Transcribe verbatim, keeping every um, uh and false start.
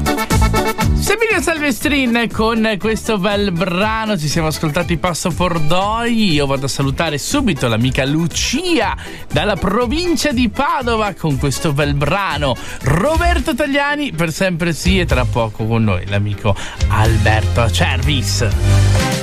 Semilio Salvestrin con questo bel brano, ci siamo ascoltati Passo Pordoi. Io vado a salutare subito l'amica Lucia dalla provincia di Padova con questo bel brano. Roberto Tagliani per sempre sì, e tra poco con noi l'amico Alberto Cervis.